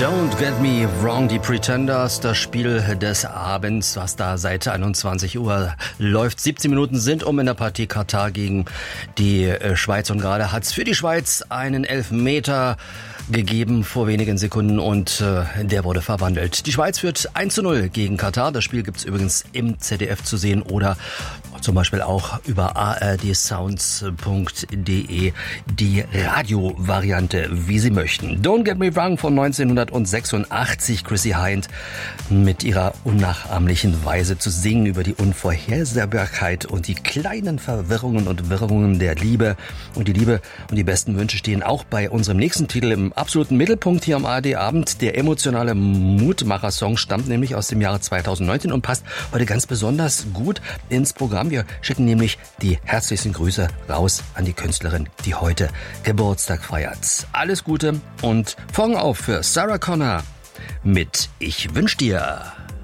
Don't Get Me Wrong, die Pretenders, das Spiel des Abends, was da seit 21 Uhr läuft. 17 Minuten sind in der Partie Katar gegen die Schweiz und gerade hat's für die Schweiz einen Elfmeter gegeben vor wenigen Sekunden und der wurde verwandelt. Die Schweiz führt 1:0 gegen Katar. Das Spiel gibt's übrigens im ZDF zu sehen oder zum Beispiel auch über ardsounds.de, die Radiovariante, wie Sie möchten. Don't Get Me Wrong von 1986, Chrissie Hynde mit ihrer unnachahmlichen Weise zu singen über die Unvorhersehbarkeit und die kleinen Verwirrungen und Wirrungen der Liebe. Und die Liebe und die besten Wünsche stehen auch bei unserem nächsten Titel im absoluten Mittelpunkt hier am ARD-Abend. Der emotionale Mutmacher-Song stammt nämlich aus dem Jahre 2019 und passt heute ganz besonders gut ins Programm. Wir schicken nämlich die herzlichsten Grüße raus an die Künstlerin, die heute Geburtstag feiert. Alles Gute und Vorhang auf für Sarah Connor mit Ich wünsch dir.